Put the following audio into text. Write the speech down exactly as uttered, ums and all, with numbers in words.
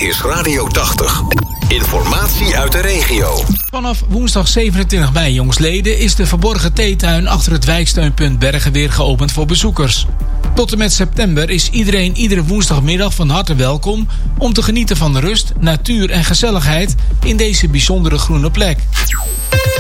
is Radio tachtig. Informatie uit de regio. Vanaf woensdag zevenentwintig mei, jongsleden, is de verborgen theetuin achter het wijksteunpunt Bergen weer geopend voor bezoekers. Tot en met september is iedereen iedere woensdagmiddag van harte welkom om te genieten van rust, natuur en gezelligheid in deze bijzondere groene plek.